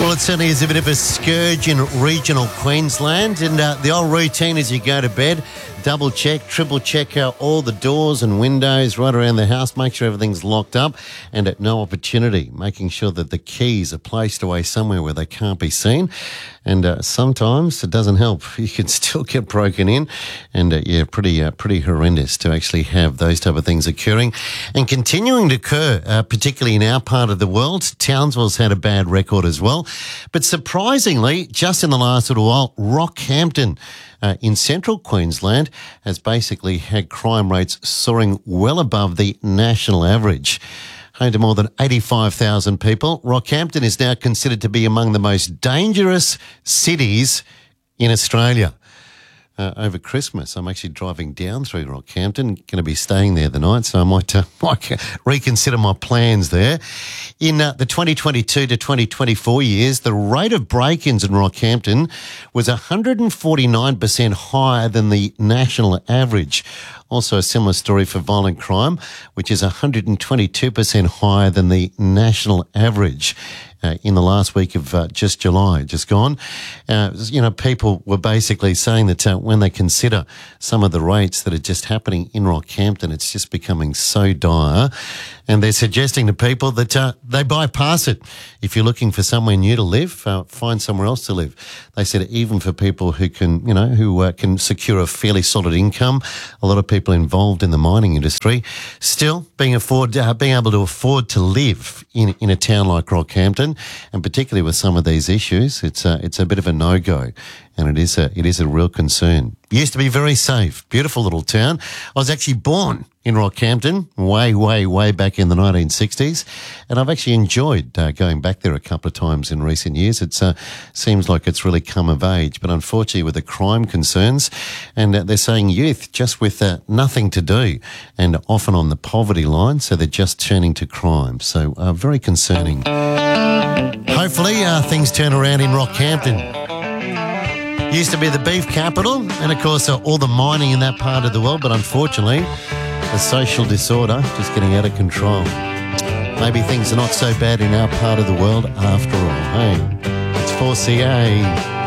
Well, it certainly is a bit of a scourge in regional Queensland, and the old routine as you go to bed, double check, triple check all the doors and windows right around the house, make sure everything's locked up and at no opportunity, making sure that the keys are placed away somewhere where they can't be seen. And sometimes it doesn't help. You can still get broken in, and pretty horrendous to actually have those type of things occurring and continuing to occur, particularly in our part of the world. Townsville's had a bad record as well. But surprisingly, just in the last little while, Rockhampton in central Queensland has basically had crime rates soaring well above the national average. Home to more than 85,000 people, Rockhampton is now considered to be among the most dangerous cities in Australia. Over Christmas, I'm actually driving down through Rockhampton, going to be staying there the night, so I might reconsider my plans there. In the 2022 to 2024 years, the rate of break-ins in Rockhampton was 149% higher than the national average. Also a similar story for violent crime, which is 122% higher than the national average. In the last week of just July, just gone. People were basically saying that when they consider some of the rates that are just happening in Rockhampton, it's just becoming so dire. And they're suggesting to people that they bypass it. If you're looking for somewhere new to live, find somewhere else to live. They said even for people who can, who can secure a fairly solid income, a lot of people involved in the mining industry, still being able to afford to live in a town like Rockhampton, and particularly with some of these issues, it's a bit of a no-go, and it is a real concern. Used to be very safe, beautiful little town. I was actually born in Rockhampton way back in the 1960s, and I've actually enjoyed going back there a couple of times in recent years. It seems like it's really come of age, but unfortunately with the crime concerns, and they're saying youth just with nothing to do and often on the poverty line, so they're just turning to crime. So very concerning. Hopefully things turn around in Rockhampton. Used to be the beef capital, and of course all the mining in that part of the world, but unfortunately the social disorder just getting out of control. Maybe things are not so bad in our part of the world after all. Hey, it's 4CA.